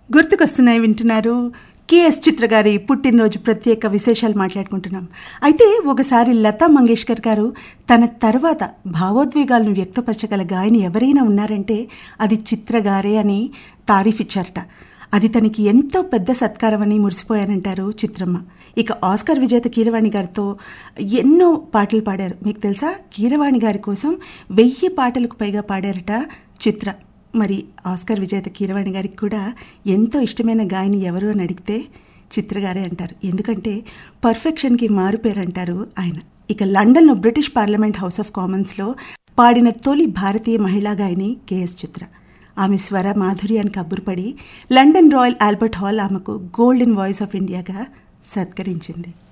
గుర్తుకొస్తున్నాయి వింటున్నారు. కేఎస్ చిత్ర గారి పుట్టినరోజు ప్రత్యేక విశేషాలు మాట్లాడుకుంటున్నాం. అయితే ఒకసారి లతా మంగేష్కర్ గారు తన తర్వాత భావోద్వేగాలను వ్యక్తపరచగల గాయని ఎవరైనా ఉన్నారంటే అది చిత్ర గారే అని తారీఫ్ ఇచ్చారట. అది తనకి ఎంతో పెద్ద సత్కారం అని మురిసిపోయానంటారు చిత్రమ్మ. ఇక ఆస్కార్ విజేత కీరవాణి గారితో ఎన్నో పాటలు పాడారు. మీకు తెలుసా, కీరవాణి గారి కోసం 1000 పాటలకు పైగా పాడారట చిత్ర. మరి ఆస్కార్ విజేత కీరవాణి గారికి కూడా ఎంతో ఇష్టమైన గాయని ఎవరు అని అడిగితే చిత్రగారే అంటారు. ఎందుకంటే పర్ఫెక్షన్కి మారుపేరంటారు ఆయన. ఇక లండన్లో బ్రిటిష్ పార్లమెంట్ హౌస్ ఆఫ్ కామన్స్లో పాడిన తొలి భారతీయ మహిళా గాయని కేఎస్ చిత్ర. ఆమె స్వర మాధుర్యానికి అబ్బురపడి లండన్ రాయల్ ఆల్బర్ట్ హాల్ ఆమెకు గోల్డెన్ వాయిస్ ఆఫ్ ఇండియాగా సత్కరించింది.